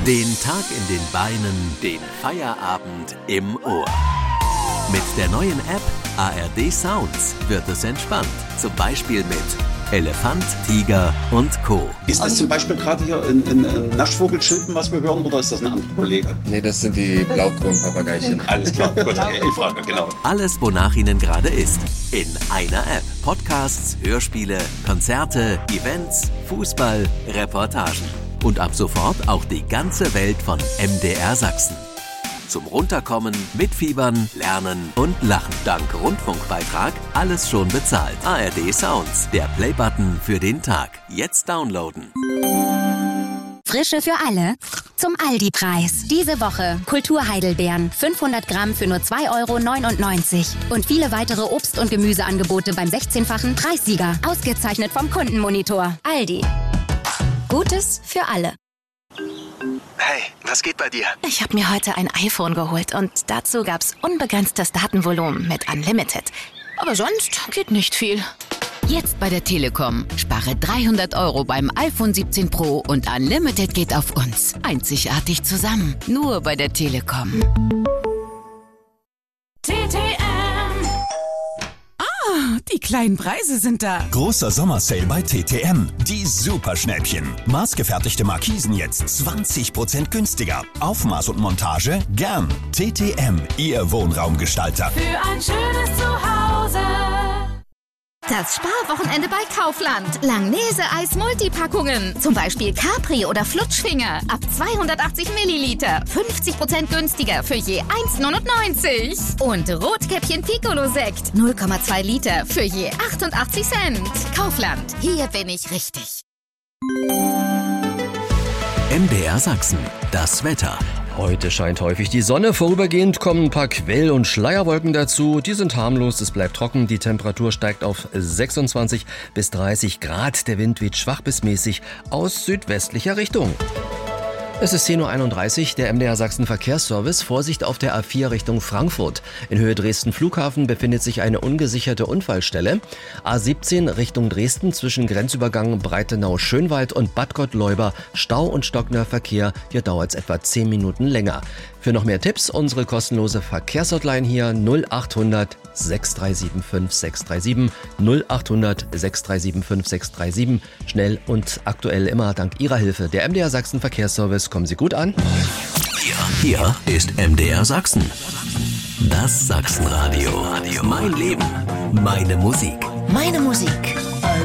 Den Tag in den Beinen, den Feierabend im Ohr. Mit der neuen App ARD Sounds wird es entspannt. Zum Beispiel mit Elefant, Tiger und Co. Ist das zum Beispiel gerade hier ein Naschvogelschilpen, was wir hören, oder ist das ein anderer Kollege? Nee, das sind die Blauton-Papageichen. Alles klar, gut, die Frage, genau. Alles, wonach Ihnen gerade ist. In einer App. Podcasts, Hörspiele, Konzerte, Events, Fußball, Reportagen. Und ab sofort auch die ganze Welt von MDR Sachsen. Zum Runterkommen, Mitfiebern, Lernen und Lachen. Dank Rundfunkbeitrag alles schon bezahlt. ARD Sounds, der Playbutton für den Tag. Jetzt downloaden. Frische für alle zum Aldi-Preis. Diese Woche Kultur-Heidelbeeren, 500 Gramm für nur 2,99 € und viele weitere Obst- und Gemüseangebote beim 16-fachen Preissieger. Ausgezeichnet vom Kundenmonitor. Aldi. Gutes für alle. Hey, was geht bei dir? Ich habe mir heute ein iPhone geholt und dazu gab's unbegrenztes Datenvolumen mit Unlimited. Aber sonst geht nicht viel. Jetzt bei der Telekom. Spare 300 € beim iPhone 17 Pro und Unlimited geht auf uns. Einzigartig zusammen. Nur bei der Telekom. Die kleinen Preise sind da. Großer Sommersale bei TTM. Die Superschnäppchen. Maßgefertigte Markisen jetzt 20% günstiger. Aufmaß und Montage gern. TTM, Ihr Wohnraumgestalter. Für ein schönes Zuhause. Das Sparwochenende bei Kaufland. Langnese-Eis Multipackungen. Zum Beispiel Capri oder Flutschfinger. Ab 280 Milliliter. 50% günstiger für je 1,99 €. Und Rotkäppchen Piccolo-Sekt. 0,2 Liter für je 88 Cent. Kaufland. Hier bin ich richtig. MDR Sachsen. Das Wetter. Heute scheint häufig die Sonne, vorübergehend kommen ein paar Quell- und Schleierwolken dazu. Die sind harmlos, es bleibt trocken, die Temperatur steigt auf 26 bis 30 Grad. Der Wind weht schwach bis mäßig aus südwestlicher Richtung. Es ist 10:31 Uhr, der MDR Sachsen Verkehrsservice. Vorsicht auf der A4 Richtung Frankfurt. In Höhe Dresden Flughafen befindet sich eine ungesicherte Unfallstelle. A17 Richtung Dresden zwischen Grenzübergang Breitenau-Schönwald und Bad Gottleuba. Stau und stockender Verkehr. Hier dauert es etwa 10 Minuten länger. Für noch mehr Tipps unsere kostenlose Verkehrshotline hier 0800 637 5637 0800 637 5637. Schnell und aktuell immer dank Ihrer Hilfe. Der MDR Sachsen Verkehrsservice. Kommen Sie gut an. Hier ist MDR Sachsen. Das Sachsenradio. Mein Leben. Meine Musik. Meine Musik.